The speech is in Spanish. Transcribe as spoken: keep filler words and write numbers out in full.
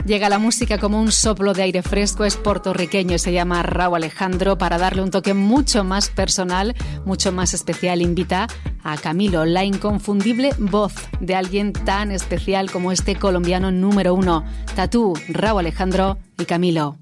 Llega la música como un soplo de aire fresco, es puertorriqueño y se llama Rauw Alejandro. Para darle un toque mucho más personal, mucho más especial, invita a Camilo, la inconfundible voz de alguien tan especial como este colombiano número uno. Tatú, Rauw Alejandro y Camilo.